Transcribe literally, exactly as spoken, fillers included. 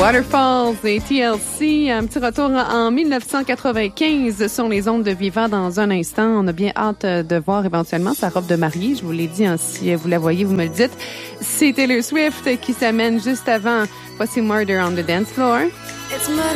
Waterfalls et T L C, un petit retour en dix-neuf cent quatre-vingt-quinze sur les ondes de Vivant dans un instant. On a bien hâte de voir éventuellement sa robe de mariée. Je vous l'ai dit, hein, si vous la voyez, vous me le dites. C'est Taylor Swift qui s'amène juste avant. Voici Murder on the Dance Floor.